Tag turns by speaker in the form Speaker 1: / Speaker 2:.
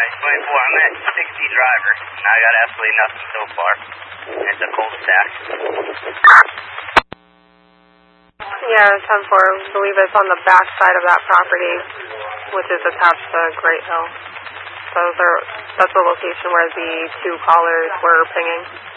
Speaker 1: Alright, 24. I'm at 60 driver. I got absolutely nothing so far. It's a cul-de-sac.
Speaker 2: Yeah, 10-4. I believe it's on the back side of that property, which is attached to Great Hill. That's the location where the two callers were pinging.